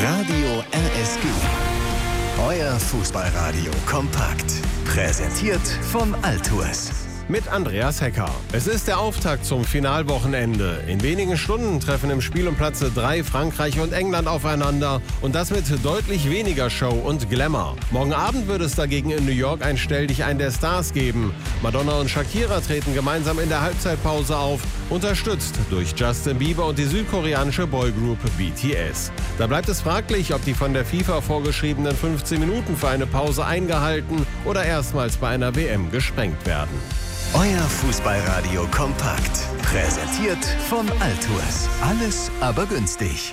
Radio RSG. Euer Fußballradio kompakt. Präsentiert von Altours. Mit Andreas Hecker. Es ist der Auftakt zum Finalwochenende. In wenigen Stunden treffen im Spiel um Platz 3 Frankreich und England aufeinander. Und das mit deutlich weniger Show und Glamour. Morgen Abend wird es dagegen in New York ein Stelldichein der Stars geben. Madonna und Shakira treten gemeinsam in der Halbzeitpause auf, unterstützt durch Justin Bieber und die südkoreanische Boygroup BTS. Da bleibt es fraglich, ob die von der FIFA vorgeschriebenen 15 Minuten für eine Pause eingehalten oder erstmals bei einer WM gesprengt werden. Euer Fußballradio kompakt. Präsentiert von Altours. Alles aber günstig.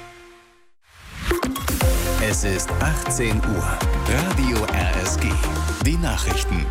Es ist 18 Uhr. Radio RSG. Die Nachrichten.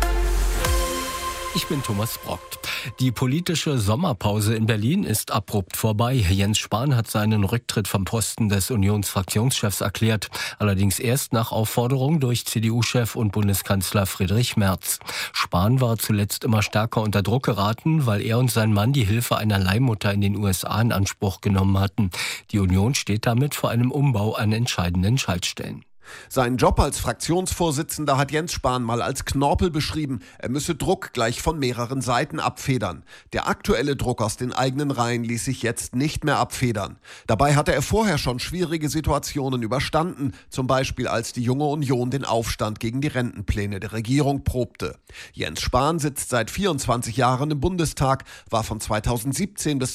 Ich bin Thomas Brockt. Die politische Sommerpause in Berlin ist abrupt vorbei. Jens Spahn hat seinen Rücktritt vom Posten des Unionsfraktionschefs erklärt. Allerdings erst nach Aufforderung durch CDU-Chef und Bundeskanzler Friedrich Merz. Spahn war zuletzt immer stärker unter Druck geraten, weil er und sein Mann die Hilfe einer Leihmutter in den USA in Anspruch genommen hatten. Die Union steht damit vor einem Umbau an entscheidenden Schaltstellen. Seinen Job als Fraktionsvorsitzender hat Jens Spahn mal als Knorpel beschrieben. Er müsse Druck gleich von mehreren Seiten abfedern. Der aktuelle Druck aus den eigenen Reihen ließ sich jetzt nicht mehr abfedern. Dabei hatte er vorher schon schwierige Situationen überstanden, zum Beispiel als die Junge Union den Aufstand gegen die Rentenpläne der Regierung probte. Jens Spahn sitzt seit 24 Jahren im Bundestag, war von 2017 bis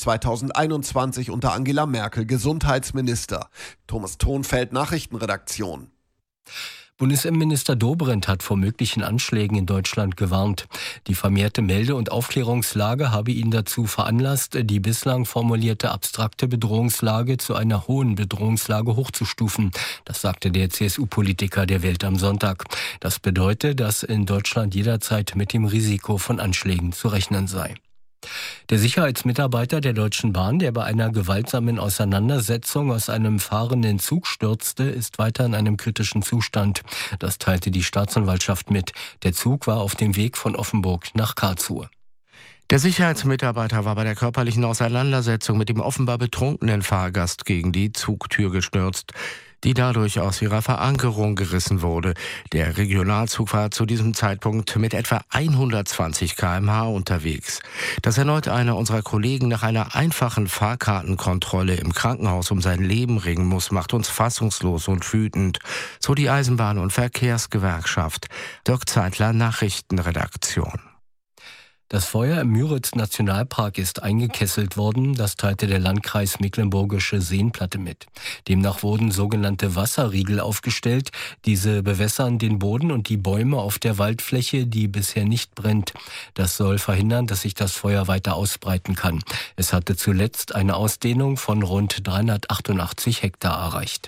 2021 unter Angela Merkel Gesundheitsminister. Thomas Thonfeld, Nachrichtenredaktion. Bundesinnenminister Dobrindt hat vor möglichen Anschlägen in Deutschland gewarnt. Die vermehrte Melde- und Aufklärungslage habe ihn dazu veranlasst, die bislang formulierte abstrakte Bedrohungslage zu einer hohen Bedrohungslage hochzustufen. Das sagte der CSU-Politiker der Welt am Sonntag. Das bedeutet, dass in Deutschland jederzeit mit dem Risiko von Anschlägen zu rechnen sei. Der Sicherheitsmitarbeiter der Deutschen Bahn, der bei einer gewaltsamen Auseinandersetzung aus einem fahrenden Zug stürzte, ist weiter in einem kritischen Zustand. Das teilte die Staatsanwaltschaft mit. Der Zug war auf dem Weg von Offenburg nach Karlsruhe. Der Sicherheitsmitarbeiter war bei der körperlichen Auseinandersetzung mit dem offenbar betrunkenen Fahrgast gegen die Zugtür gestürzt, die dadurch aus ihrer Verankerung gerissen wurde. Der Regionalzug war zu diesem Zeitpunkt mit etwa 120 km/h unterwegs. Dass erneut einer unserer Kollegen nach einer einfachen Fahrkartenkontrolle im Krankenhaus um sein Leben ringen muss, macht uns fassungslos und wütend. So die Eisenbahn- und Verkehrsgewerkschaft. Dirk Zeitler, Nachrichtenredaktion. Das Feuer im Müritz-Nationalpark ist eingekesselt worden, das teilte der Landkreis Mecklenburgische Seenplatte mit. Demnach wurden sogenannte Wasserriegel aufgestellt. Diese bewässern den Boden und die Bäume auf der Waldfläche, die bisher nicht brennt. Das soll verhindern, dass sich das Feuer weiter ausbreiten kann. Es hatte zuletzt eine Ausdehnung von rund 388 Hektar erreicht.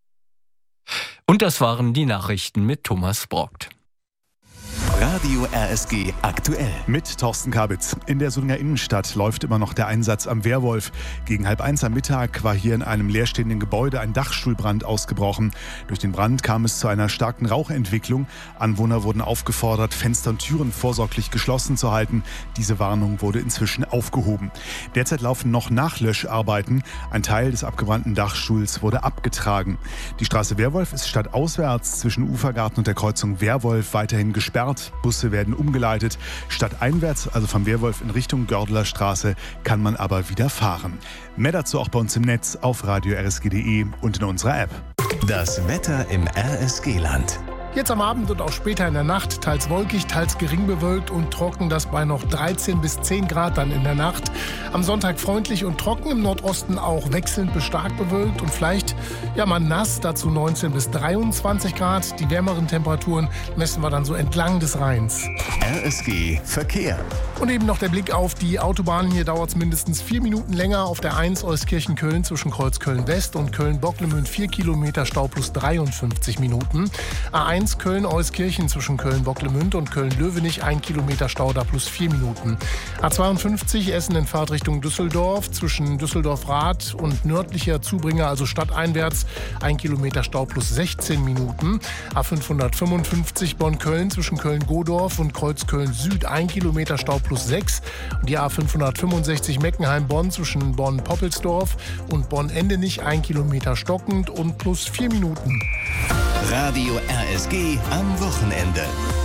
Und das waren die Nachrichten mit Thomas Brockt. Radio RSG aktuell. Mit Thorsten Kabitz. In der Solinger Innenstadt läuft immer noch der Einsatz am Wehrwolf. Gegen 12:30 am Mittag war hier in einem leerstehenden Gebäude ein Dachstuhlbrand ausgebrochen. Durch den Brand kam es zu einer starken Rauchentwicklung. Anwohner wurden aufgefordert, Fenster und Türen vorsorglich geschlossen zu halten. Diese Warnung wurde inzwischen aufgehoben. Derzeit laufen noch Nachlöscharbeiten. Ein Teil des abgebrannten Dachstuhls wurde abgetragen. Die Straße Wehrwolf ist stadtauswärts zwischen Ufergarten und der Kreuzung Wehrwolf weiterhin gesperrt. Busse werden umgeleitet. Stadteinwärts, also vom Wehrwolf in Richtung Gördeler Straße, kann man aber wieder fahren. Mehr dazu auch bei uns im Netz auf radio-rsg.de und in unserer App. Das Wetter im RSG-Land. Jetzt am Abend und auch später in der Nacht, teils wolkig, teils gering bewölkt und trocken, das bei noch 13 bis 10 Grad dann in der Nacht. Am Sonntag freundlich und trocken, im Nordosten auch wechselnd bis stark bewölkt und vielleicht mal nass, dazu 19 bis 23 Grad. Die wärmeren Temperaturen messen wir dann so entlang des Rheins. RSG Verkehr. Und eben noch der Blick auf die Autobahnen. Hier dauert es mindestens 4 Minuten länger. Auf der 1 Euskirchen-Köln zwischen Kreuz Köln-West und Köln-Bocklemünd 4 Kilometer Stau plus 53 Minuten. A1 A1 Köln-Euskirchen zwischen Köln-Bocklemünd und Köln-Löwenich 1 Kilometer Stau, da plus 4 Minuten. A52 Essen in Fahrtrichtung Düsseldorf zwischen Düsseldorf-Rath und nördlicher Zubringer, also stadteinwärts, 1 Kilometer Stau plus 16 Minuten. A555 Bonn-Köln zwischen Köln-Godorf und Kreuzköln-Süd 1 Kilometer Stau plus 6. Und die A565 Meckenheim-Bonn zwischen Bonn-Poppelsdorf und Bonn-Endenich 1 Kilometer stockend und plus 4 Minuten. Radio RSG am Wochenende.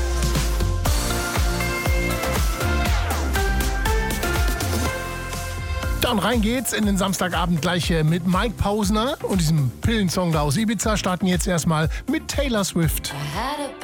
Dann rein geht's in den Samstagabend gleich mit Mike Pausner und diesem Pillensong da aus Ibiza. Starten jetzt erstmal mit Taylor Swift.